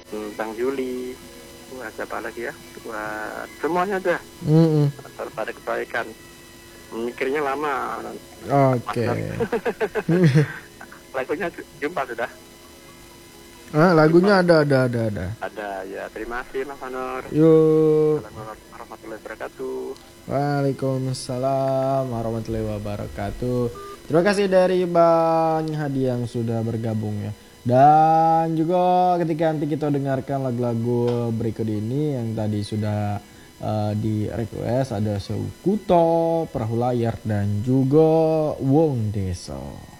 Bang Juli, buat siapa lagi ya? Buat semuanya aja pada kebaikan. Mikirnya lama, Mas Oke. Dar. Lagunya jumpa sudah. Jumpa Lagunya sudah. ada. Ada ya. Terima kasih Mas Anur. Yuk. Assalamualaikum warahmatullahi wabarakatuh. Waalaikumsalam warahmatullahi wabarakatuh. Terima kasih dari Bang Hadi yang sudah bergabung ya. Dan juga ketika nanti kita dengarkan lagu-lagu berikut ini yang tadi sudah di request ada Seukuto, Perahu Layar dan juga Wong Deso.